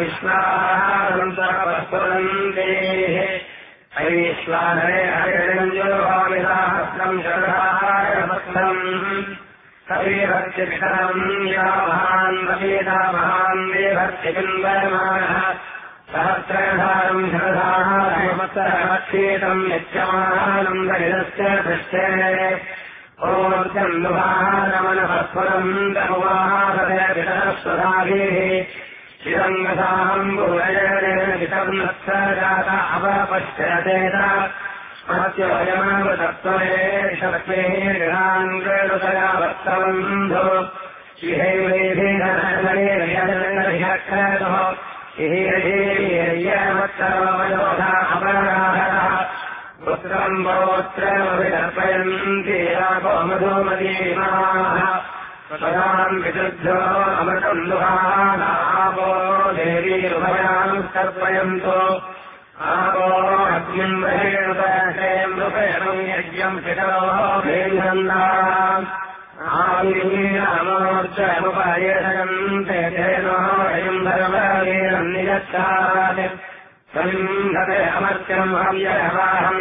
विश्वानन्तरपस्फुरन्ते ऐश्वानरे हरिरञ्जोभामिदाहस्त्रम् शरदारभक्तम् कविभक्तिपितरम् या महान् ववेदा महान् देभक्तिबिम्बमानः सहस्रधारम् शरदारमत्सरमक्षेतम् यच्छमानम् दरिदस्य दृष्टे ओर्जन्नुभानमनपस्फुरम् तमुवाहरपितरस्वधाभिः शिरङ्गसाम्बुरयितम् नत्सजात अपपश्यतेत महत्योऽयमावतत्त्वरे शक्तेः गृहाङ्गृतया वत्सबन्धो शिहैवेभिरक्षतो शिहीर्यवत्सरोधा अपराधः पुत्रम् पौत्रमभितर्पयन्ति यापो मधुमतीमाः स्वदाम् विशुद्धो अमृतम् दुहानापो देवीरुभयाम् तर्पयन्तो आपो अग्निम् वहेणुपयम् रूपेणम् यज्ञम् पितरो भेन्दन्दाम् आविर्मीनामोर्चमुपयेषयन्ते तेनो अयम् धर्मवीरम् नियच्छात् सन्धते अमर्त्यम् हव्यवाहम्